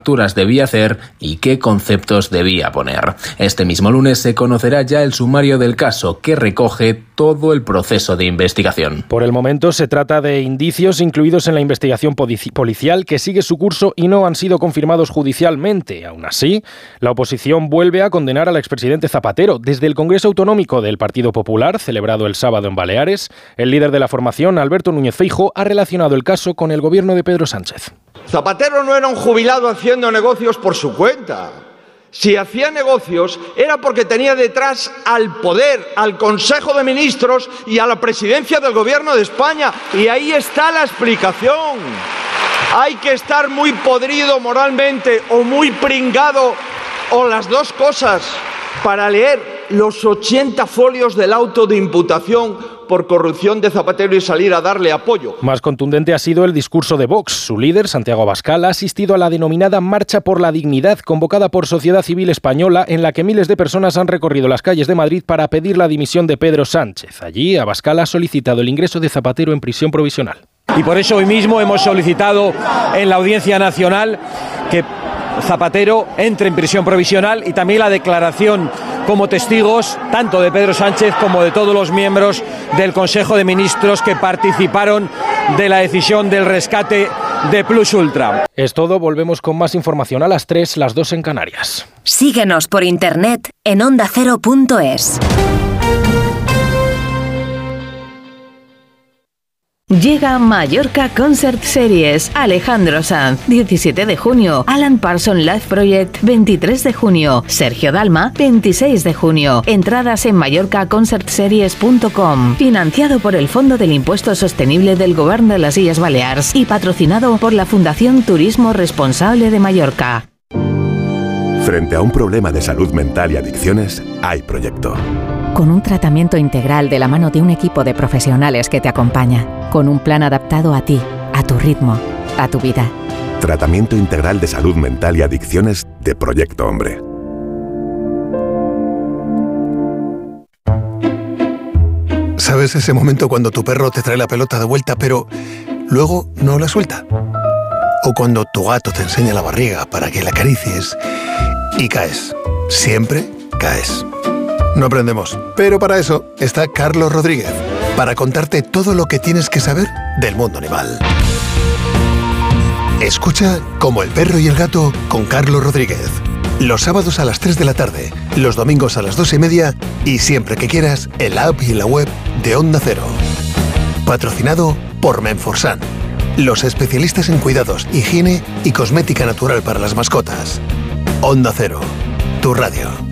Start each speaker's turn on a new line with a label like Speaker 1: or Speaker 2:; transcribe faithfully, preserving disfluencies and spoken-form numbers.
Speaker 1: debía hacer y qué conceptos debía poner. Este mismo lunes se conocerá ya el sumario del caso, que recoge todo el proceso de investigación.
Speaker 2: Por el momento se trata de indicios incluidos en la investigación policial que sigue su curso y no han sido confirmados judicialmente. Aún así, la oposición vuelve a condenar al expresidente Zapatero. Desde el Congreso Autonómico del Partido Popular, celebrado el sábado en Baleares, el líder de la formación, Alberto Núñez Feijóo, ha relacionado el caso con el gobierno de Pedro Sánchez.
Speaker 3: Zapatero no era un jubilado haciendo negocios por su cuenta. Si hacía negocios era porque tenía detrás al poder, al Consejo de Ministros y a la presidencia del Gobierno de España. Y ahí está la explicación. Hay que estar muy podrido moralmente o muy pringado o las dos cosas para leer los ochenta folios del auto de imputación por corrupción de Zapatero y salir a darle apoyo.
Speaker 2: Más contundente ha sido el discurso de Vox. Su líder, Santiago Abascal, ha asistido a la denominada Marcha por la Dignidad, convocada por Sociedad Civil Española, en la que miles de personas han recorrido las calles de Madrid para pedir la dimisión de Pedro Sánchez. Allí, Abascal ha solicitado el ingreso de Zapatero en prisión provisional.
Speaker 4: Y por eso hoy mismo hemos solicitado en la Audiencia Nacional que Zapatero entre en prisión provisional y también la declaración como testigos tanto de Pedro Sánchez como de todos los miembros del Consejo de Ministros que participaron de la decisión del rescate de Plus Ultra.
Speaker 2: Es todo, volvemos con más información a las tres, las dos en Canarias.
Speaker 5: Síguenos por internet en onda cero punto es. Llega Mallorca Concert Series. Alejandro Sanz, diecisiete de junio. Alan Parsons Live Project, veintitrés de junio. Sergio Dalma, veintiséis de junio. Entradas en mallorca concert series punto com. Financiado por el Fondo del Impuesto Sostenible del Gobierno de las Illes Balears y patrocinado por la Fundación Turismo Responsable de Mallorca.
Speaker 6: Frente a un problema de salud mental y adicciones, hay proyecto.
Speaker 7: Con un tratamiento integral de la mano de un equipo de profesionales que te acompaña. Con un plan adaptado a ti, a tu ritmo, a tu vida.
Speaker 6: Tratamiento integral de salud mental y adicciones de Proyecto Hombre.
Speaker 8: ¿Sabes ese momento cuando tu perro te trae la pelota de vuelta, pero luego no la suelta? O cuando tu gato te enseña la barriga para que la acaricies y caes. Siempre caes. No aprendemos, pero para eso está Carlos Rodríguez, para contarte todo lo que tienes que saber del mundo animal. Escucha Como el perro y el gato con Carlos Rodríguez. Los sábados a las tres de la tarde, los domingos a las dos y media y siempre que quieras en la app y en la web de Onda Cero. Patrocinado por Menforsan, los especialistas en cuidados, higiene y cosmética natural para las mascotas. Onda Cero, tu radio.